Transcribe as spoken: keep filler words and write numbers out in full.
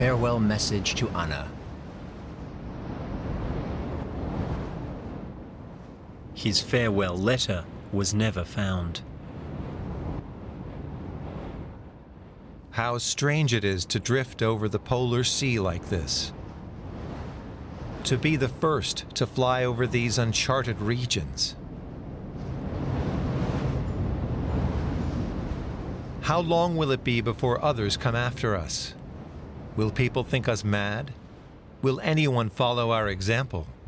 Farewell message to Anna. His farewell letter was never found. How strange it is to drift over the polar sea like this. To be the first to fly over these uncharted regions. How long will it be before others come after us? Will people think us mad? Will anyone follow our example?